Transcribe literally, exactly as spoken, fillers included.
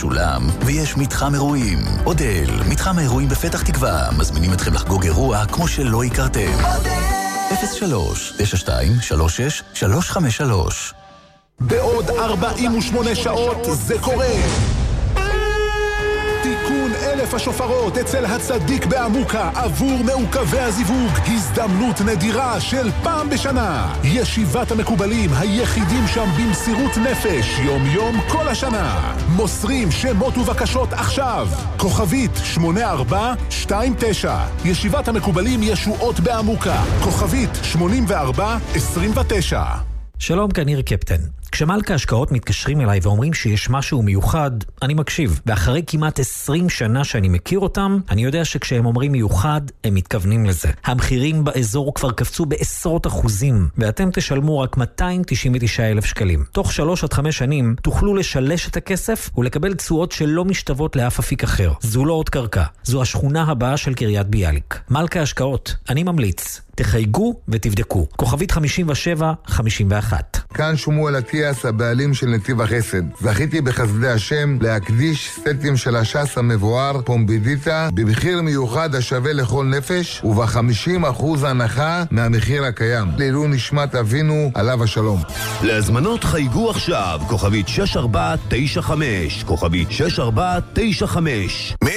משולם, ויש מתחם אירועים. אודל, מתחם האירועים בפתח תקווה, מזמינים אתכם לחגוג אירוע כמו שלא הכרתם. אפס שלוש תשע שתיים שלוש שש שלוש חמש שלוש. בעוד ארבעים ושמונה שעות זה קורה. תיקון אלף השופרות אצל הצדיק בעמוקה עבור מעוכבי הזיווג. הזדמנות נדירה של פעם בשנה. ישיבת המקובלים, היחידים שם במסירות נפש, יום יום כל השנה. מוסרים שמות ובקשות עכשיו. כוכבית שמונה ארבע שתיים תשע. ישיבת המקובלים ישועות בעמוקה. כוכבית שמונים וארבע עשרים ותשע. שלום, כאן ניר קפטן. כשמלכה השקעות מתקשרים אליי ואומרים שיש משהו מיוחד, אני מקשיב. ואחרי כמעט עשרים שנה שאני מכיר אותם, אני יודע שכשהם אומרים מיוחד, הם מתכוונים לזה. המחירים באזור כבר קפצו בעשרות אחוזים, ואתם תשלמו רק מאתיים תשעים ותשעה אלף שקלים. תוך שלוש עד חמש שנים תוכלו לשלש את הכסף ולקבל תשואות שלא משתוות לאף אפיק אחר. זו לא עוד קרקע, זו השכונה הבאה של קריית ביאליק. מלכה השקעות, אני ממליץ. תחייגו ותבדקו. כוכבית חמישים ושבע חמישים ואחת. כאן שמואל אטיאס, הבעלים של נתיב החסד. זכיתי בחסדי השם להקדיש סטים של השס המבואר פומבידיטה במחיר מיוחד השווה לכל נפש וב-חמישים אחוז הנחה מהמחיר הקיים. לעילוי נשמת אבינו עליו השלום. להזמנות חייגו עכשיו. כוכבית שש ארבע תשע חמש. כוכבית שש ארבע תשע חמש.